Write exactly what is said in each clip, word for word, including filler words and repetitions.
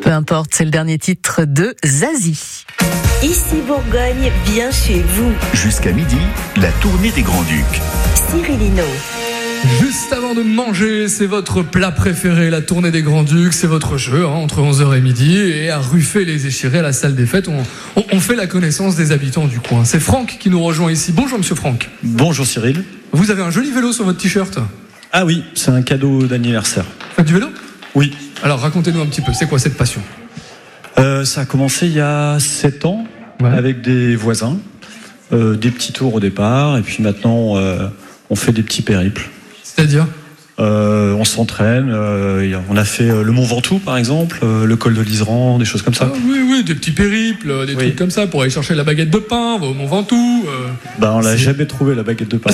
Peu importe, c'est le dernier titre de Zazie. Ici Bourgogne, bien chez vous. Jusqu'à midi, la tournée des Grands-Ducs. Cyril Hinault. Juste avant de manger, c'est votre plat préféré, la tournée des Grands-Ducs, c'est votre jeu, hein, entre onze heures et midi, et à Ruffey-les-Échirés, à la salle des fêtes, on, on, on fait la connaissance des habitants du coin. C'est Franck qui nous rejoint ici. Bonjour monsieur Franck. Bonjour Cyril. Vous avez un joli vélo sur votre t-shirt. Ah oui, c'est un cadeau d'anniversaire. Vous faites du vélo ? Oui. Alors racontez-nous un petit peu, c'est quoi cette passion ? euh, Ça a commencé il y a sept ans, ouais. Avec des voisins, euh, des petits tours au départ, et puis maintenant euh, on fait des petits périples. C'est-à-dire ? euh, On s'entraîne, euh, on a fait le Mont Ventoux par exemple, euh, le col de l'Iseran, des choses comme ça. Ah, oui, oui, des petits périples, des oui. trucs comme ça, pour aller chercher la baguette de pain au Mont Ventoux. Euh, bah, on l'a c'est... jamais trouvé la baguette de pain.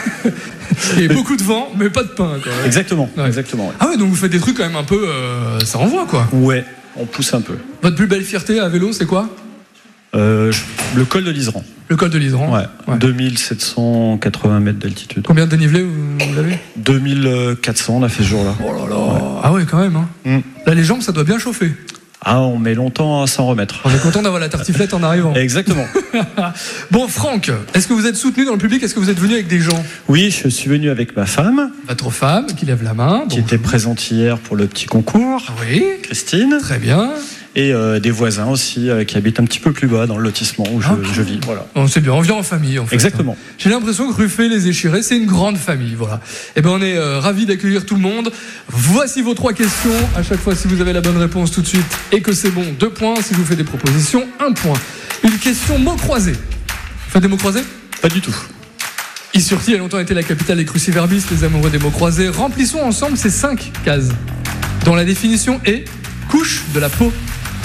Il y a beaucoup de vent, mais pas de pain. Quoi. Exactement, ouais. exactement. Ouais. Ah ouais, donc vous faites des trucs quand même un peu, euh, ça envoie quoi. Ouais, on pousse un peu. Votre plus belle fierté à vélo, c'est quoi ? euh, Le col de l'Iseran. Le col de l'Iseran. Ouais, ouais. deux mille sept cent quatre-vingts mètres d'altitude. Combien de dénivelé vous, vous avez ? deux mille quatre cents on a fait ce jour-là. Oh là là. Ouais. Ah ouais, quand même. Hein. Mm. Là, les jambes, ça doit bien chauffer. Ah, on met longtemps à s'en remettre. On est content d'avoir la tartiflette en arrivant. Exactement. Bon, Franck, est-ce que vous êtes soutenu dans le public ? Est-ce que vous êtes venu avec des gens ? Oui, je suis venu avec ma femme. Votre femme, qui lève la main. Qui bon, était présente hier pour le petit concours. Oui. Christine. Très bien. Et euh, des voisins aussi euh, qui habitent un petit peu plus bas dans le lotissement où je, ah, je vis. Voilà. Bon, c'est bien, on vient en famille en fait. Exactement. J'ai l'impression que Ruffey-les-Échirés, c'est une grande famille. Voilà. Et ben on est euh, ravis d'accueillir tout le monde. Voici vos trois questions. À chaque fois, si vous avez la bonne réponse tout de suite et que c'est bon, deux points. Si je vous fais des propositions, un point. Une question mots croisés. Vous faites des mots croisés ? Pas du tout. Isurti a longtemps été la capitale des cruciverbistes, les amoureux des mots croisés. Remplissons ensemble ces cinq cases. Dont la définition est couche de la peau.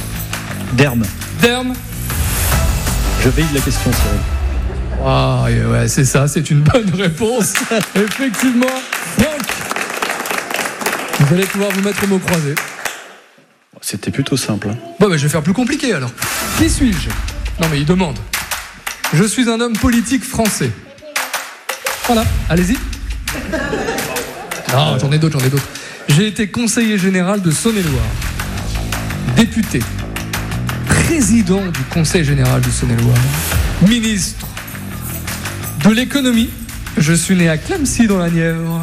Derme. Derme. Je valide la question, Cyril. Ah, ouais, c'est ça, c'est une bonne réponse. Effectivement, Franck, vous allez pouvoir vous mettre au mot croisé. C'était plutôt simple. Hein. Bon, bah, je vais faire plus compliqué alors. Qui suis-je ? Non, mais il demande. Je suis un homme politique français. Voilà, allez-y. Non, j'en ai d'autres, j'en ai d'autres. J'ai été conseiller général de Saône-et-Loire. Député. Président du Conseil général de Saône-et-Loire, ministre de l'économie. Je suis né à Clamecy dans la Nièvre.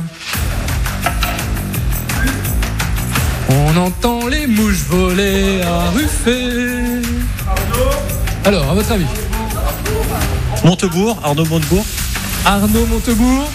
On entend les mouches voler à Ruffey. Alors, à votre avis ? Montebourg, Arnaud Montebourg. Arnaud Montebourg.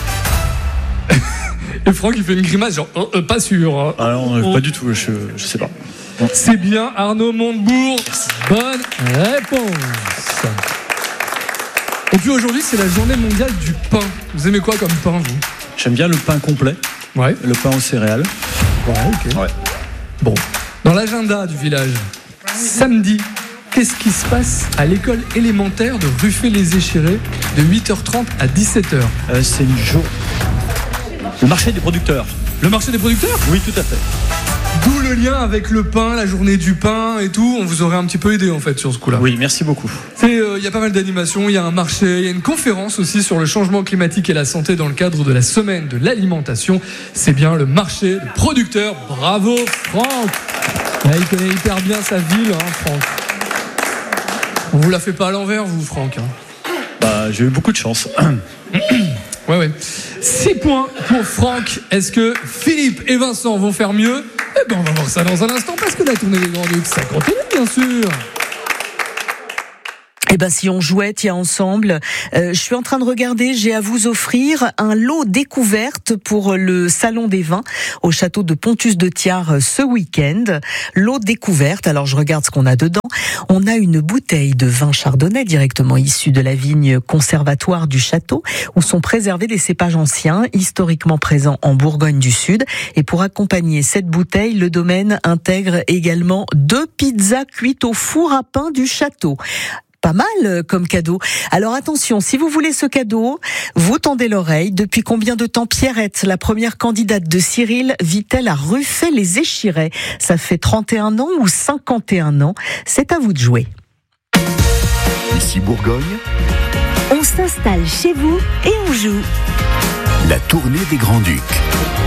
Et Franck, il fait une grimace, genre, oh, euh, pas sûr. Hein. Ah non, oh. Pas du tout, je, je sais pas. C'est bien Arnaud Montebourg. Bonne réponse. Et puis aujourd'hui, c'est la journée mondiale du pain. Vous aimez quoi comme pain, vous ? J'aime bien le pain complet. Ouais. Le pain aux céréales. Ouais, ok. Ouais. Bon. Dans l'agenda du village, samedi, qu'est-ce qui se passe à l'école élémentaire de Ruffey-les-Échirés de huit heures trente à dix-sept heures ? euh, C'est une jour. Le marché des producteurs. Le marché des producteurs ? Oui, tout à fait. D'où le lien avec le pain, la journée du pain et tout. On vous aurait un petit peu aidé en fait sur ce coup-là. Oui, merci beaucoup. Il euh, y a pas mal d'animations, il y a un marché, il y a une conférence aussi sur le changement climatique et la santé dans le cadre de la semaine de l'alimentation. C'est bien le marché des producteurs. Bravo Franck. Ouais, il connaît hyper bien sa ville, hein, Franck. On vous la fait pas à l'envers, vous, Franck. Hein. Bah, j'ai eu beaucoup de chance. Ouais, ouais. six points pour Franck. Est-ce que Philippe et Vincent vont faire mieux ? Eh ben, on va voir ça dans un instant parce que la tournée des Grands-Ducs, ça continue, bien sûr. Eh ben, si on jouait, tiens, ensemble, euh, je suis en train de regarder, j'ai à vous offrir un lot découverte pour le Salon des Vins au château de Pontus-de-Thiard ce week-end. Lot découverte, alors je regarde ce qu'on a dedans. On a une bouteille de vin chardonnay directement issue de la vigne conservatoire du château où sont préservés des cépages anciens, historiquement présents en Bourgogne du Sud. Et pour accompagner cette bouteille, le domaine intègre également deux pizzas cuites au four à pain du château. Pas mal comme cadeau. Alors attention, si vous voulez ce cadeau, vous tendez l'oreille. Depuis combien de temps Pierrette, la première candidate de Cyril, vit-elle à Ruffey-les-Échirés ? Ça fait trente et un ans ou cinquante et un ans ? C'est à vous de jouer. Ici Bourgogne. On s'installe chez vous et on joue. La tournée des Grands-Ducs.